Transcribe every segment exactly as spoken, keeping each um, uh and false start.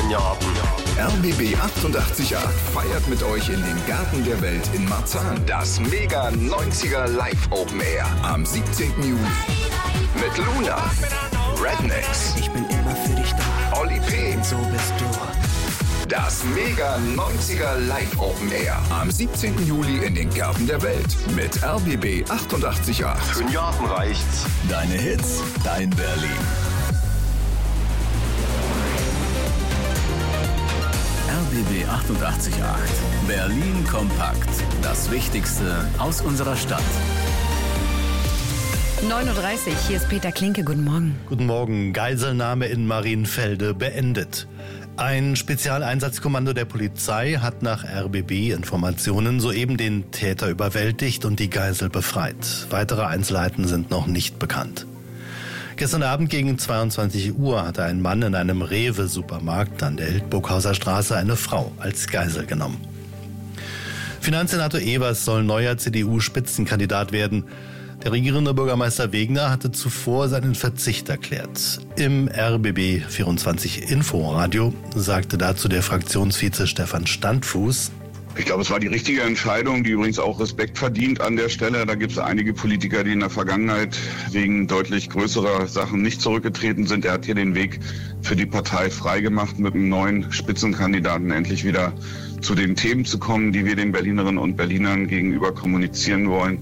schönen Garten. R B B achtundachtzig Komma acht feiert mit euch in den Garten der Welt in Marzahn das Mega neunziger Live Open Air am siebzehnten Juli mit Luna, Rednecks, Ich bin immer für dich da, Oli P. so bist du. Das Mega neunziger Live Open Air am siebzehnten Juli in den Gärten der Welt mit R B B achtundachtzig Komma acht. Für den Garten reicht's. Deine Hits, dein Berlin. R B B achtundachtzig Komma acht. Berlin kompakt. Das Wichtigste aus unserer Stadt. neun Uhr dreißig, hier ist Peter Klinke. Guten Morgen. Guten Morgen. Geiselnahme in Marienfelde beendet. Ein Spezialeinsatzkommando der Polizei hat nach R B B-Informationen soeben den Täter überwältigt und die Geisel befreit. Weitere Einzelheiten sind noch nicht bekannt. Gestern Abend gegen zweiundzwanzig Uhr hatte ein Mann in einem Rewe-Supermarkt an der Hildburghauser Straße eine Frau als Geisel genommen. Finanzsenator Evers soll neuer C D U-Spitzenkandidat werden. Der regierende Bürgermeister Wegner hatte zuvor seinen Verzicht erklärt. Im R B B vierundzwanzig Inforadio sagte dazu der Fraktionsvize Stefan Standfuß: Ich glaube, es war die richtige Entscheidung, die übrigens auch Respekt verdient an der Stelle. Da gibt es einige Politiker, die in der Vergangenheit wegen deutlich größerer Sachen nicht zurückgetreten sind. Er hat hier den Weg für die Partei freigemacht, mit einem neuen Spitzenkandidaten endlich wieder zu den Themen zu kommen, die wir den Berlinerinnen und Berlinern gegenüber kommunizieren wollen.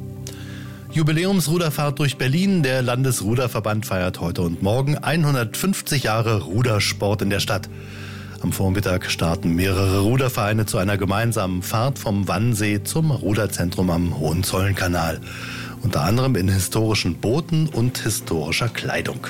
Jubiläumsruderfahrt durch Berlin. Der Landesruderverband feiert heute und morgen hundertfünfzig Jahre Rudersport in der Stadt. Am Vormittag starten mehrere Rudervereine zu einer gemeinsamen Fahrt vom Wannsee zum Ruderzentrum am Hohenzollernkanal. Unter anderem in historischen Booten und historischer Kleidung.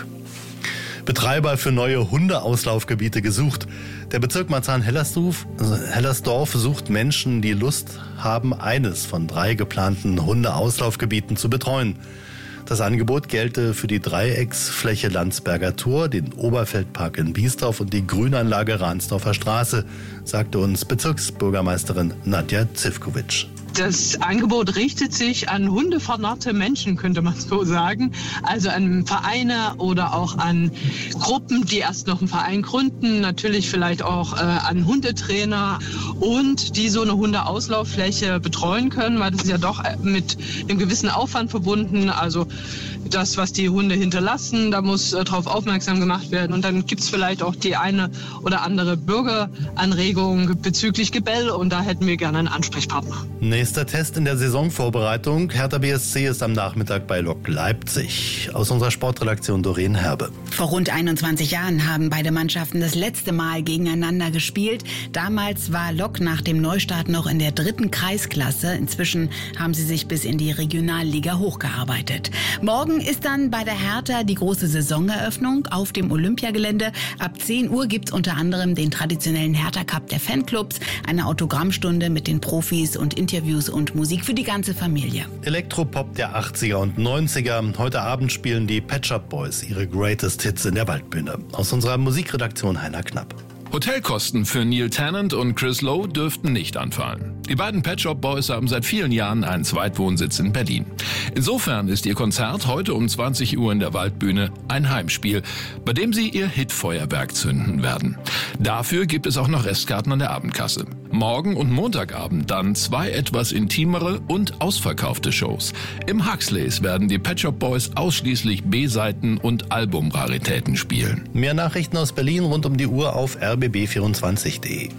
Betreiber für neue Hundeauslaufgebiete gesucht. Der Bezirk Marzahn-Hellersdorf Hellersdorf sucht Menschen, die Lust haben, eines von drei geplanten Hundeauslaufgebieten zu betreuen. Das Angebot gelte für die Dreiecksfläche Landsberger Tor, den Oberfeldpark in Biesdorf und die Grünanlage Ransdorfer Straße, sagte uns Bezirksbürgermeisterin Nadja Zivkovic. Das Angebot richtet sich an hundevernarrte Menschen, könnte man so sagen. Also an Vereine oder auch an Gruppen, die erst noch einen Verein gründen. Natürlich vielleicht auch äh, an Hundetrainer und die so eine Hundeauslauffläche betreuen können, weil das ist ja doch mit einem gewissen Aufwand verbunden. Also das, was die Hunde hinterlassen, da muss äh, darauf aufmerksam gemacht werden. Und dann gibt es vielleicht auch die eine oder andere Bürgeranregung bezüglich Gebell. Und da hätten wir gerne einen Ansprechpartner. Nächster Test in der Saisonvorbereitung. Hertha B S C ist am Nachmittag bei Lok Leipzig. Aus unserer Sportredaktion Doreen Herbe. Vor rund einundzwanzig Jahren haben beide Mannschaften das letzte Mal gegeneinander gespielt. Damals war Lok nach dem Neustart noch in der dritten Kreisklasse. Inzwischen haben sie sich bis in die Regionalliga hochgearbeitet. Morgen ist dann bei der Hertha die große Saisoneröffnung auf dem Olympiagelände. Ab zehn Uhr gibt es unter anderem den traditionellen Hertha Cup der Fanclubs, eine Autogrammstunde mit den Profis und Interviews und Musik für die ganze Familie. Elektropop der achtziger und neunziger. Heute Abend spielen die Pet Shop Boys ihre Greatest Hits in der Waldbühne. Aus unserer Musikredaktion Heiner Knapp. Hotelkosten für Neil Tennant und Chris Lowe dürften nicht anfallen. Die beiden Pet Shop Boys haben seit vielen Jahren einen Zweitwohnsitz in Berlin. Insofern ist ihr Konzert heute um zwanzig Uhr in der Waldbühne ein Heimspiel, bei dem sie ihr Hitfeuerwerk zünden werden. Dafür gibt es auch noch Restkarten an der Abendkasse. Morgen und Montagabend dann zwei etwas intimere und ausverkaufte Shows. Im Huxleys werden die Pet Shop Boys ausschließlich B-Seiten und Albumraritäten spielen. Mehr Nachrichten aus Berlin rund um die Uhr auf r b b vierundzwanzig punkt de.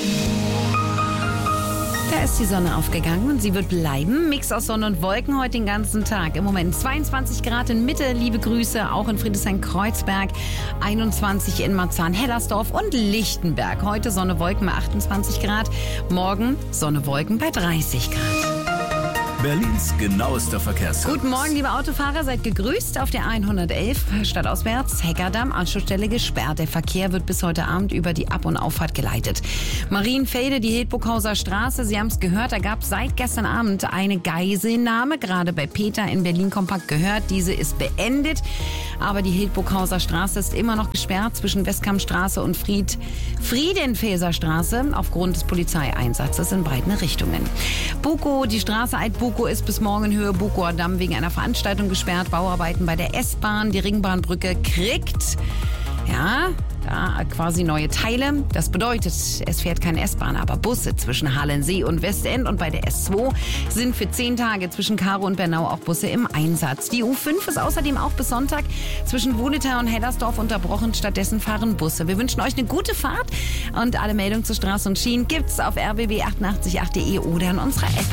Da ist die Sonne aufgegangen und sie wird bleiben. Mix aus Sonne und Wolken heute den ganzen Tag. Im Moment zweiundzwanzig Grad in Mitte, liebe Grüße, auch in Friedrichshain-Kreuzberg, einundzwanzig in Marzahn-Hellersdorf und Lichtenberg. Heute Sonne, Wolken bei achtundzwanzig Grad, morgen Sonne, Wolken bei dreißig Grad. Berlins genauester Verkehrsservice. Guten Morgen, liebe Autofahrer, seid gegrüßt auf der hundertelf stadtauswärts. Heckerdamm, Anschlussstelle gesperrt. Der Verkehr wird bis heute Abend über die Ab- und Auffahrt geleitet. Marienfelde, die Hildburghauser Straße, Sie haben es gehört, da gab es seit gestern Abend eine Geiselnahme, gerade bei Peter in Berlin Kompakt gehört. Diese ist beendet, aber die Hildburghauser Straße ist immer noch gesperrt zwischen Westkampstraße und Fried Friedenfelser Straße aufgrund des Polizeieinsatzes in beiden Richtungen. Bukow, die Straße Alt-Bukow ist bis morgen in Höhe Bukower Damm wegen einer Veranstaltung gesperrt. Bauarbeiten bei der S-Bahn. Die Ringbahnbrücke kriegt Ja, da quasi neue Teile. Das bedeutet, es fährt keine S-Bahn, aber Busse zwischen Halensee und Westend. Und bei der S zwei sind für zehn Tage zwischen Karow und Bernau auch Busse im Einsatz. Die U fünf ist außerdem auch bis Sonntag zwischen Woluter und Hellersdorf unterbrochen. Stattdessen fahren Busse. Wir wünschen euch eine gute Fahrt. Und alle Meldungen zu Straße und Schienen gibt's auf r b b achtundachtzig punkt acht punkt de oder in unserer App.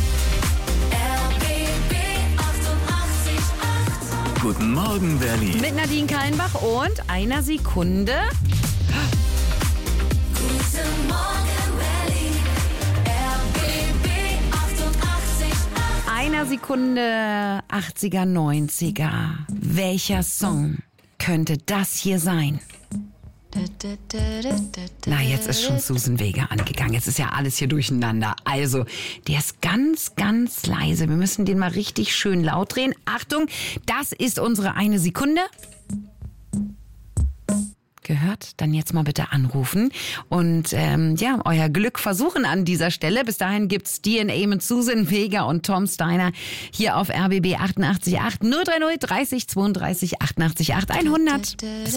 Guten Morgen, Berlin. Mit Nadine Kallenbach und einer Sekunde. Guten Morgen, Berlin. R B B achtundachtzig Komma acht. Einer Sekunde achtziger, neunziger. Welcher Song könnte das hier sein? Na, jetzt ist schon Susan Vega angegangen. Jetzt ist ja alles hier durcheinander. Also, der ist ganz, ganz leise. Wir müssen den mal richtig schön laut drehen. Achtung, das ist unsere eine Sekunde. Gehört? Dann jetzt mal bitte anrufen und ähm, ja, euer Glück versuchen an dieser Stelle. Bis dahin gibt's D N A mit Susan Vega und Tom Steiner hier auf R B B achtundachtzig Komma acht null drei null dreißig zweiunddreißig achtundachtzig Komma acht hundert.